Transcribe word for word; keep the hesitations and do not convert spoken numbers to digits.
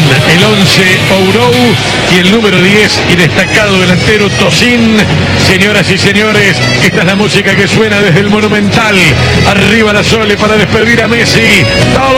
el once Ourou y el número diez y destacado delantero Tocín. Señoras y señores, esta es la música que suena desde el Monumental. Arriba la Sole para despedir a Messi. Todo